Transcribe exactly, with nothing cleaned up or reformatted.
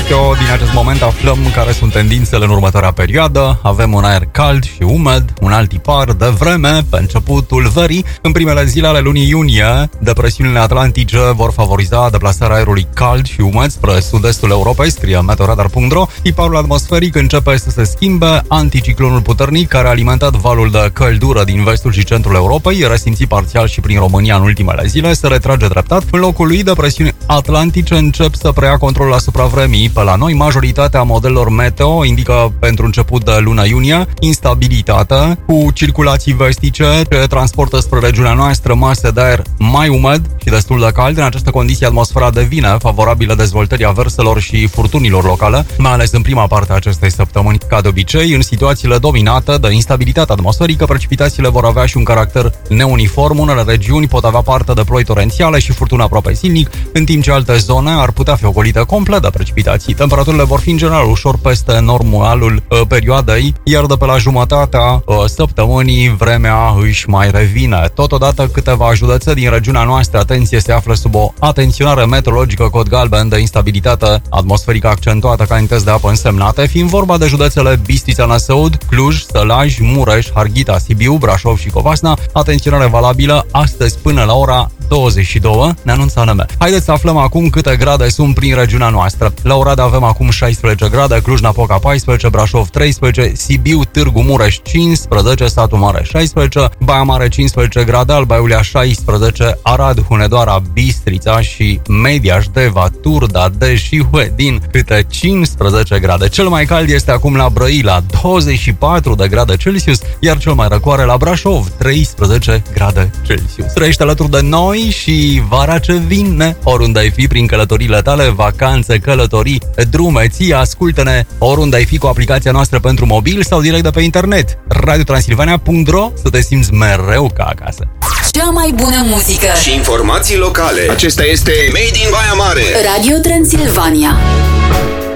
Meteo. Din acest moment aflăm care sunt tendințele în următoarea perioadă. Avem un aer cald și umed, un alt tipar de vreme pe începutul verii. În primele zile ale lunii iunie, depresiunile atlantice vor favoriza deplasarea aerului cald și umed spre sud-estul Europei, scrie meteoradar punct ro. Tiparul atmosferic începe să se schimbe. Anticiclonul puternic, care a alimentat valul de căldură din vestul și centrul Europei, resimțit parțial și prin România în ultimele zile, se retrage treptat. În locul lui, depresiuni atlantice încep să preia controlul asupra vremii. Pe la noi, majoritatea modelelor meteo indică pentru început de luna iunie instabilitate, cu circulații vestice ce transportă spre regiunea noastră mase de aer mai umed și destul de cald. În această condiție, atmosfera devine favorabilă dezvoltării averselor și furtunilor locale, mai ales în prima parte a acestei săptămâni. Ca de obicei, în situațiile dominate de instabilitate atmosferică, precipitațiile vor avea și un caracter neuniform. Unele regiuni pot avea parte de ploi torențiale și furtuni aproape zilnic, în timp ce alte zone ar putea fi ocolite complet de precipitații. Temperaturile vor fi în general ușor peste normalul uh, perioadei, iar de pe la jumătatea uh, săptămânii vremea își mai revine. Totodată, câteva județe din regiunea noastră, atenție, se află sub o atenționare meteorologică cod galben de instabilitate atmosferică accentuată ca cantități de apă însemnate, fiind vorba de județele Bistrița, Năsăud, Cluj, Sălaj, Mureș, Harghita, Sibiu, Brașov și Covasna. Atenționare valabilă astăzi până la ora douăzeci și doi, ne anunță A N M. Haideți să aflăm acum câte grade sunt prin regiunea noastră. La Oradea avem acum șaisprezece grade, Cluj-Napoca paisprezece, Brașov treisprezece, Sibiu, Târgu Mureș cincisprezece, Satu Mare șaisprezece, Baia Mare cincisprezece grade, Alba Iulia șaisprezece, Arad, Hunedoara, Bistrița și Mediaș, Deva, Turda, Dej și Huedin câte cincisprezece grade. Cel mai cald este acum la Brăila, douăzeci și patru de grade Celsius, iar cel mai răcoare la Brașov, treisprezece grade Celsius. Trăiește alături de noi și vara ce vine, oriunde ai fi prin călătorile tale, vacanțe, călătorii, drume, ție, ascultă-ne oriunde ai fi cu aplicația noastră pentru mobil sau direct de pe internet, radio transilvania punct ro, să te simți mereu ca acasă. Cea mai bună muzică și informații locale. Acesta este Made in Baia Mare, Radio Transilvania.